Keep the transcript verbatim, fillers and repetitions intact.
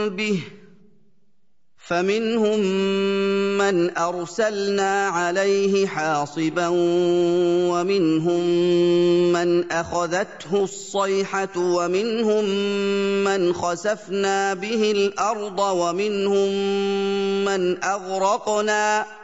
بِهِ ۚ فَمِنْهُم مَّنْ أَرْسَلْنَا عَلَيْهِ حَاصِبًا وَمِنْهُم مَّنْ أَخَذَتْهُ الصَّيْحَةُ وَمِنْهُم مَّنْ خَسَفْنَا بِهِ الْأَرْضَ وَمِنْهُم مَّنْ أَغْرَقْنَا